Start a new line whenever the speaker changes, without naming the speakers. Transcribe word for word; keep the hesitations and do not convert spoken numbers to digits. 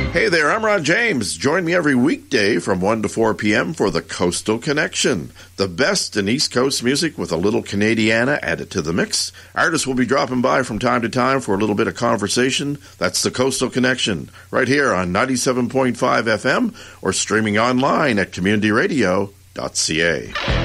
Hey there, I'm Ron James. Join me every weekday from one to four p.m. for the Coastal Connection. The best in East Coast music with a little Canadiana added to the mix. Artists will be dropping by from time to time for a little bit of conversation. That's the Coastal Connection, right here on ninety-seven point five F M or streaming online at community radio dot c a.